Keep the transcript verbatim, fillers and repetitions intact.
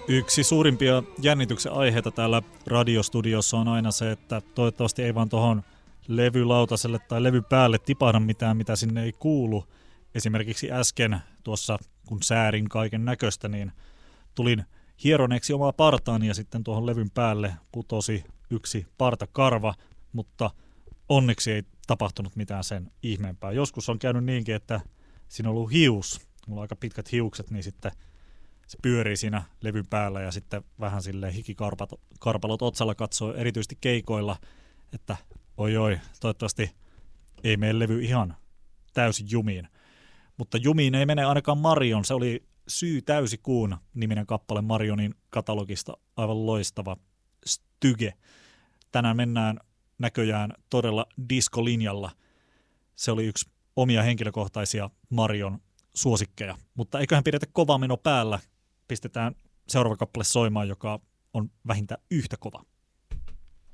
Yksi suurimpia jännityksen aiheita täällä radiostudiossa on aina se, että toivottavasti ei vaan tuohon levylautaselle tai levy päälle tipahda mitään, mitä sinne ei kuulu. Esimerkiksi äsken tuossa, kun säärin kaiken näköistä, niin tulin hieroneeksi omaa partaani ja sitten tuohon levyn päälle putosi yksi partakarva, mutta onneksi ei tapahtunut mitään sen ihmeempää. Joskus on käynyt niinkin, että siinä on ollut hius, mulla on aika pitkät hiukset, niin sitten se pyörii siinä levyn päällä ja sitten vähän silleen hikikarpalot otsalla katsoo erityisesti keikoilla, että oi oi, toivottavasti ei mene levy ihan täysin jumiin. Mutta jumiin ei mene ainakaan Marion, se oli Syy täysikuun niminen kappale Marionin katalogista, aivan loistava styge. Tänään mennään näköjään todella diskolinjalla. Se oli yksi omia henkilökohtaisia Marion suosikkeja, mutta eiköhän pidetä kova meno päällä. Pistetään seuraava kappale soimaan, joka on vähintään yhtä kova.